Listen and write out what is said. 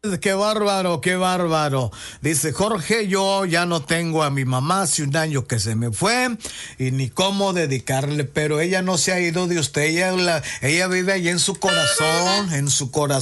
Qué bárbaro, qué bárbaro. Dice Jorge, yo ya no tengo a mi mamá, hace un año que se me fue y ni cómo dedicarle, pero ella no se ha ido de usted, ella vive ahí en su corazón,